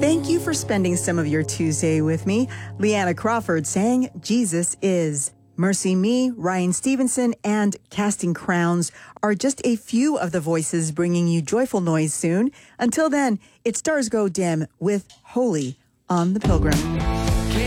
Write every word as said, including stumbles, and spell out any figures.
Thank you for spending some of your Tuesday with me. Leanna Crawford sang Jesus Is. Mercy Me, Ryan Stevenson, and Casting Crowns are just a few of the voices bringing you joyful noise soon. Until then, it's Stars Go Dim with Holy on the Pilgrim.